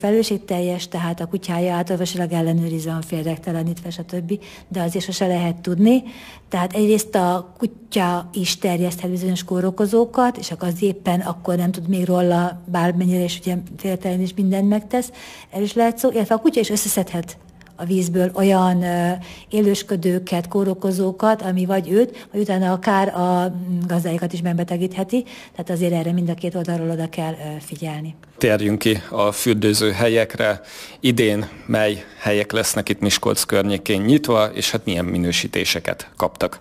felelősségteljes, tehát a kutyája átorvosilag ellenőrizve van félrektelenítve, stb., de azért sose lehet tudni. Tehát egyrészt a kutya is terjeszthet bizonyos kórokozókat, és az éppen akkor nem tud még róla bármennyire, és ugye félretelen is mindent megtesz. El is lehet szó, illetve a kutya is összeszedhet a vízből olyan élősködőket, kórokozókat, ami vagy őt, vagy utána akár a gazdáikat is megbetegítheti, tehát azért erre mind a két oldalról oda kell figyelni. Térjünk ki a fürdőző helyekre. Idén mely helyek lesznek itt Miskolc környékén nyitva, és hát milyen minősítéseket kaptak?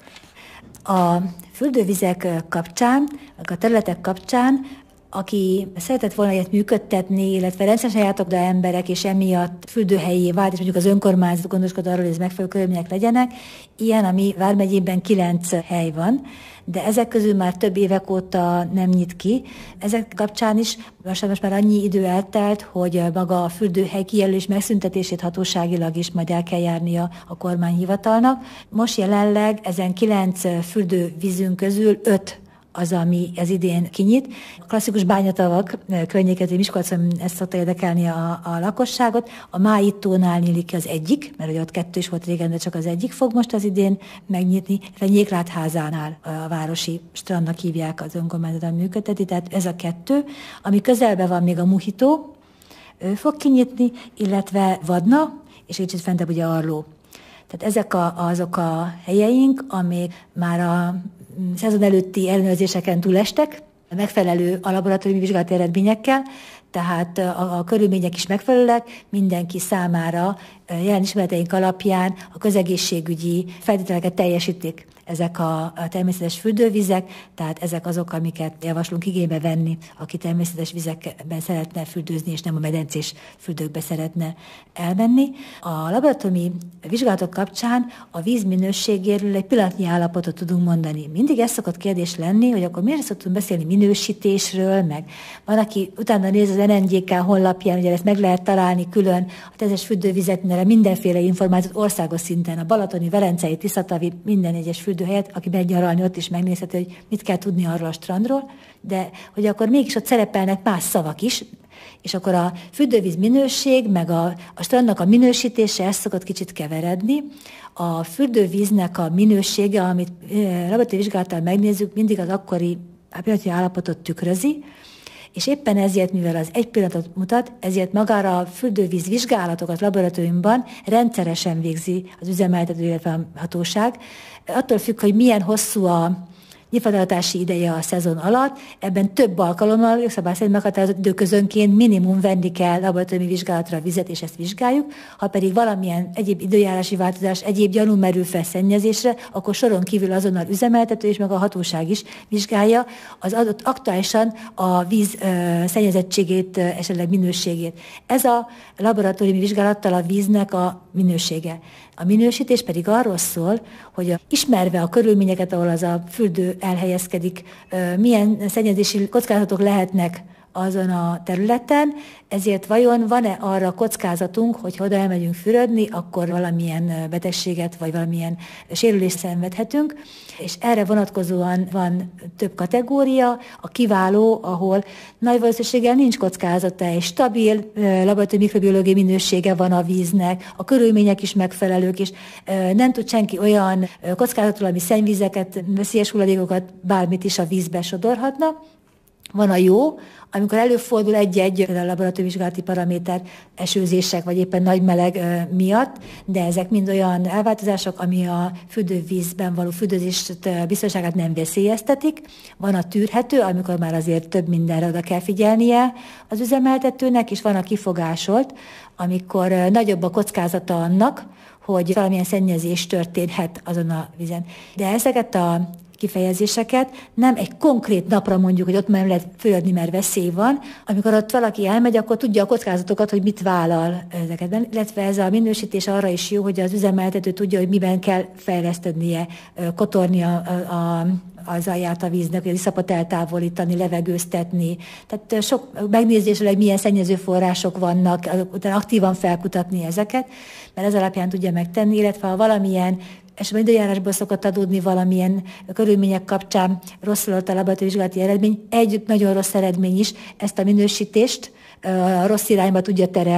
A fürdővizek kapcsán, a területek kapcsán, aki szeretett volna ilyet működtetni, illetve rendszeresen jártak oda emberek, és emiatt fürdőhelyé vált, és mondjuk az önkormányzat gondoskodott arról, hogy ez megfelelő körülmények legyenek. Ilyen, ami vármegyében 9 hely van, de ezek közül már több évek óta nem nyit ki. Ezek kapcsán is most már annyi idő eltelt, hogy maga a fürdőhely kijelölés megszüntetését hatóságilag is majd el kell járnia a kormányhivatalnak. Most jelenleg ezen 9 fürdővízünk közül 5 az, ami ez idén kinyit. A klasszikus bányatavak környékező Miskolcon ezt szokta érdekelni a lakosságot. A Májittónál nyílik ki az egyik, mert ugye ott 2 is volt régen, de csak az egyik fog most az idén megnyitni. A Nyéklátházánál a városi strandnak hívják, az önkormányzatban működteti, tehát ez a 2. Ami közelben van még a Muhitó, ő fog kinyitni, illetve Vadna, és kicsit fentebb ugye Arló. Tehát ezek azok a helyeink, amik már a szezon előtti ellenőrzéseken túlestek, megfelelő a laboratóriumi vizsgálati eredményekkel, tehát a körülmények is megfelelőek, mindenki számára jelen ismereteink alapján a közegészségügyi feltételeket teljesítik ezek a természetes fürdővizek, tehát ezek azok, amiket javaslunk igénybe venni, aki természetes vizekben szeretne fürdőzni, és nem a medencés fürdőkbe szeretne elmenni. A laboratóriumi vizsgálatok kapcsán a víz minőségéről egy pillanatnyi állapotot tudunk mondani. Mindig ez szokott kérdés lenni, hogy akkor miért szoktunk beszélni minősítésről, meg van, aki utána néz az NNGK honlapján, ugye ezt meg lehet találni külön a természetes fürdővizeknél mindenféle információt országos szinten, a balatoni, velencei, Tiszatavi, minden egyes fürdőhelyet, aki megy nyaralni, ott is megnézheti, hogy mit kell tudni arról a strandról, de hogy akkor mégis ott szerepelnek más szavak is, és akkor a fürdővíz minőség, meg a strandnak a minősítése, ezt szokott kicsit keveredni. A fürdővíznek a minősége, amit laboratóriumi vizsgálattal megnézzük, mindig az akkori pillanatnyi állapotot tükrözi, és éppen ezért, mivel az egy pillanatot mutat, ezért magára a fürdővíz vizsgálatokat laboratóriumban rendszeresen végzi az üzemeltető, illetve a hatóság. Attól függ, hogy milyen hosszú a nyitvatartási ideje a szezon alatt, ebben több alkalommal, jogszabály szerint meghatározott időközönként minimum venni kell laboratóriumi vizsgálatra a vizet, és ezt vizsgáljuk. Ha pedig valamilyen egyéb időjárási változás, egyéb gyanú merül fel szennyezésre, akkor soron kívül azonnal üzemeltető és meg a hatóság is vizsgálja az adott aktuálisan a víz szennyezettségét, esetleg minőségét. Ez a laboratóriumi vizsgálattal a víznek a minősége. A minősítés pedig arról szól, hogy ismerve a körülményeket, ahol az a fürdő elhelyezkedik, milyen szennyezési kockázatok lehetnek azon a területen, ezért vajon van-e arra kockázatunk, hogy ha oda elmegyünk fürödni, akkor valamilyen betegséget vagy valamilyen sérülést szenvedhetünk, és erre vonatkozóan van több kategória, a kiváló, ahol nagy valószínűséggel nincs kockázata, és stabil laboratóriumi mikrobiológiai minősége van a víznek, a körülmények is megfelelők, és nem tud senki olyan kockázatul, ami szennyvizeket, veszélyes hulladékokat, bármit is a vízbe sodorhatna. Van a jó, amikor előfordul egy-egy laboratóriumi vizsgálati paraméter esőzések, vagy éppen nagy meleg miatt, de ezek mind olyan elváltozások, ami a fürdővízben való fürdőzést biztonságát nem veszélyeztetik. Van a tűrhető, amikor már azért több mindenre oda kell figyelnie az üzemeltetőnek, és van a kifogásolt, amikor nagyobb a kockázata annak, hogy valamilyen szennyezés történhet azon a vízen. De ezeket a kifejezéseket nem egy konkrét napra mondjuk, hogy ott már lehet fölödni, mert veszély van. Amikor ott valaki elmegy, akkor tudja a kockázatokat, hogy mit vállal ezeket. Illetve ez a minősítés arra is jó, hogy az üzemeltető tudja, hogy miben kell fejlesztenie, kotorni az alját a víznek, hogy iszapot eltávolítani, levegőztetni. Tehát sok megnézésre, hogy milyen szennyező források vannak, utána aktívan felkutatni ezeket, mert ez alapján tudja megtenni, illetve ha valamilyen esetben időjárásból szokott adódni valamilyen körülmények kapcsán rosszul volt a laboratóriumi vizsgálati eredmény, egy nagyon rossz eredmény is ezt a minősítést a rossz irányba tudja terelni